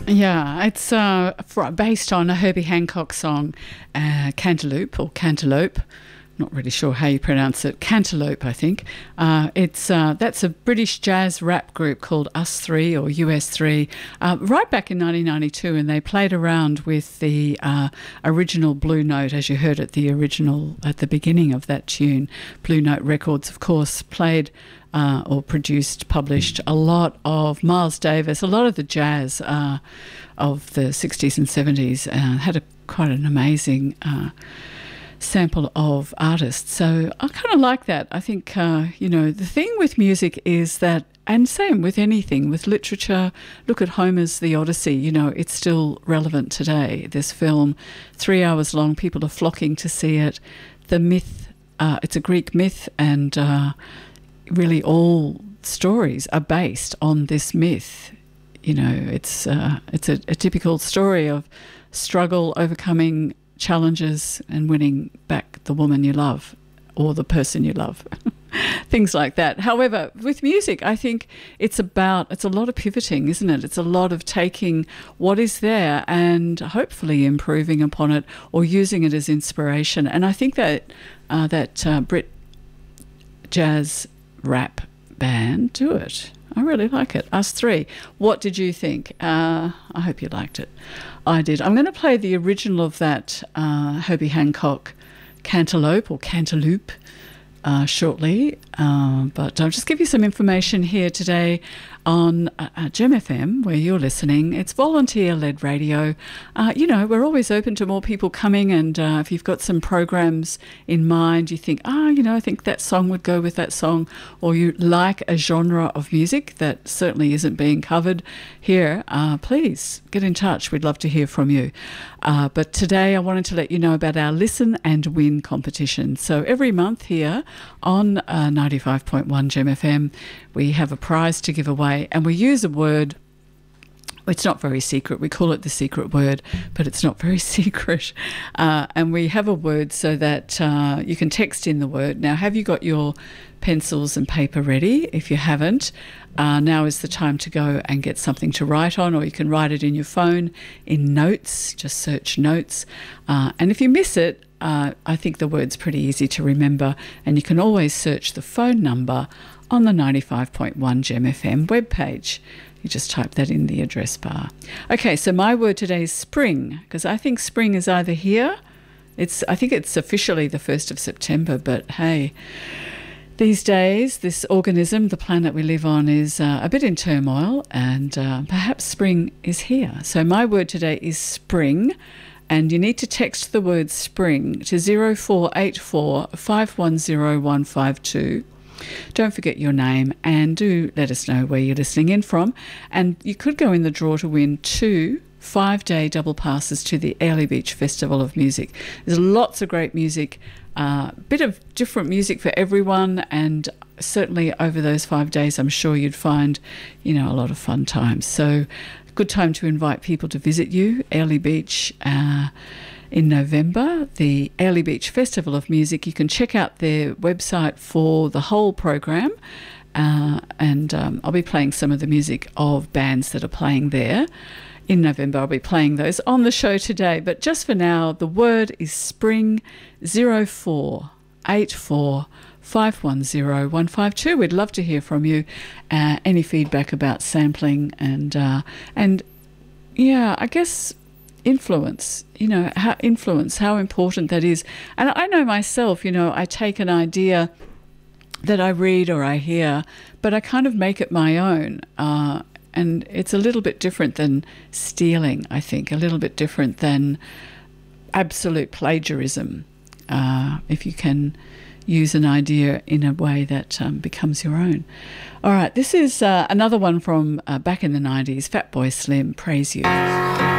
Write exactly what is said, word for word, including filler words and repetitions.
Yeah, it's uh, fr- based on a Herbie Hancock song, uh, Cantaloupe or Cantaloupe. Not really sure how you pronounce it. Cantaloupe, I think. Uh, it's uh, that's a British jazz rap group called Us Three or U S Three, uh, right back in nineteen ninety-two, and they played around with the uh, original Blue Note, as you heard at the original at the beginning of that tune. Blue Note Records, of course, played. Uh, or produced, published a lot of Miles Davis, a lot of the jazz uh, of the sixties and seventies, uh, had a quite an amazing uh, sample of artists. So I kind of like that. I think, uh, you know, the thing with music is that, and same with anything, with literature, look at Homer's The Odyssey, you know, it's still relevant today. This film, three hours long, people are flocking to see it. The myth, uh, it's a Greek myth, and uh, really all stories are based on this myth. You know, it's uh, it's a, a typical story of struggle, overcoming challenges and winning back the woman you love or the person you love. Things like that. However, with music, I think it's about, it's a lot of pivoting, isn't it? It's a lot of taking what is there and hopefully improving upon it or using it as inspiration. And I think that uh, that uh, Brit jazz rap band do it. I really like it. Us Three. What did you think? Uh, I hope you liked it. I did. I'm going to play the original of that uh, Herbie Hancock Cantaloupe or Cantaloupe uh, shortly, uh, but I'll just give you some information here today on uh, Gem F M, where you're listening. It's volunteer-led radio. Uh, you know, we're always open to more people coming, and uh, if you've got some programs in mind, you think, ah, oh, you know, I think that song would go with that song, or you like a genre of music that certainly isn't being covered here, uh, please get in touch. We'd love to hear from you. Uh, but today I wanted to let you know about our Listen and Win competition. So every month here on uh, ninety-five point one Gem F M, we have a prize to give away, and we use a word. It's not very secret. We call it the secret word, but it's not very secret. Uh, and we have a word so that uh, you can text in the word. Now, have you got your pencils and paper ready? If you haven't, uh, now is the time to go and get something to write on, or you can write it in your phone in notes. Just search notes. Uh, and if you miss it, uh, I think the word's pretty easy to remember, and you can always search the phone number on the ninety-five point one Gem F M webpage. You just type that in the address bar. Okay, so my word today is spring, because I think spring is either here. It's I think it's officially the first of September, but hey, these days this organism, the planet we live on, is uh, a bit in turmoil, and uh, perhaps spring is here. So my word today is spring, and you need to text the word spring to zero four eight four, five one zero, one five two. Don't forget your name, and do let us know where you're listening in from. And you could go in the draw to win two five-day double passes to the Airlie Beach Festival of Music. There's lots of great music, a uh, bit of different music for everyone, and certainly over those five days I'm sure you'd find, you know, a lot of fun times. So good time to invite people to visit you, Airlie Beach, uh, in November, the Airlie Beach Festival of Music. You can check out their website for the whole program, uh, and um, I'll be playing some of the music of bands that are playing there. In November, I'll be playing those on the show today. But just for now, the word is spring. Zero four eight four, five one zero, one five two. We'd love to hear from you. Uh, any feedback about sampling and uh, and yeah, I guess influence, you know, how influence, how important that is. And I know myself, you know, I take an idea that I read or I hear, but I kind of make it my own. Uh, and it's a little bit different than stealing, I think, a little bit different than absolute plagiarism. Uh, if you can use an idea in a way that um, becomes your own. All right, this is uh, another one from uh, back in the nineties, Fatboy Slim, Praise You.